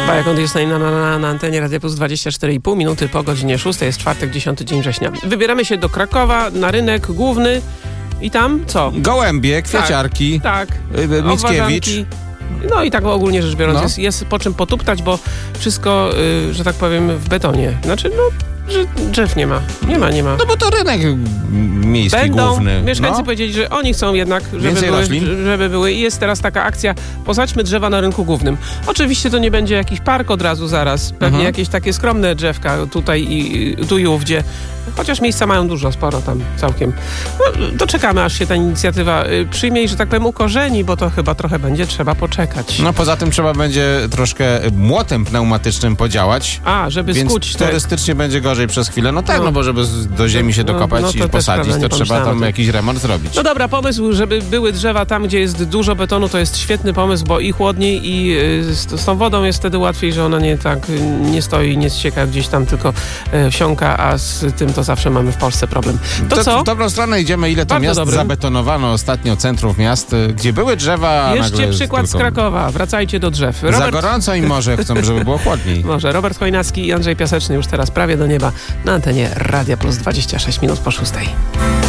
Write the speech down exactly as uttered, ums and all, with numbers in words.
Bajakon jest na, na, na, na antenie Radia Plus dwadzieścia cztery i pół minuty po godzinie szóstej. Jest czwartek, dziesiąty dzień września. Wybieramy się do Krakowa na rynek główny i tam co? Gołębie, kwiaciarki, Tak, y, Mickiewicz. No i tak ogólnie rzecz biorąc No. jest, jest po czym potuptać, bo wszystko, y, że tak powiem, w betonie. Znaczy, no, że drzew nie ma. Nie ma, nie ma. No bo to rynek miejski Będą, główny. mieszkańcy no. powiedzieli, że oni chcą jednak, żeby Więcej były, roślin? żeby były. I jest teraz taka akcja, posadźmy drzewa na rynku głównym. Oczywiście to nie będzie jakiś park od razu zaraz. Pewnie Mhm. jakieś takie skromne drzewka tutaj i tu i ówdzie. Chociaż miejsca mają dużo, sporo tam całkiem. No, doczekamy, aż się ta inicjatywa y, przyjmie i, że tak powiem, ukorzeni, bo to chyba trochę będzie trzeba poczekać. No poza tym trzeba będzie troszkę młotem pneumatycznym podziałać. A, żeby Więc skuć te... turystycznie będzie gorzej przez chwilę. No tak, no, No. bo żeby z- do ziemi się No, dokopać no to i też posadzić, prawda, nie to trzeba pomyślałem o tam tym. jakiś remont zrobić. No dobra, pomysł, żeby były drzewa tam, gdzie jest dużo betonu, to jest świetny pomysł, bo i chłodniej, i y, z, z tą wodą jest wtedy łatwiej, że ona nie tak y, nie stoi, nie ścieka gdzieś tam, tylko y, wsiąka, a z tym to zawsze mamy w Polsce problem. To, To co? w dobrą stronę idziemy, ile to Bardzo miast dobry. zabetonowano ostatnio, centrów miast, y, gdzie były drzewa, a Jeszcze nagle przykład tylko... z Krakowa. Wracajcie do drzew. Za Robert, gorąco i może chcą, żeby było chłodniej. może Robert Chojnacki i Andrzej Piaseczny już teraz prawie do nieba na antenie Radia Plus dwadzieścia sześć minut po szóstej.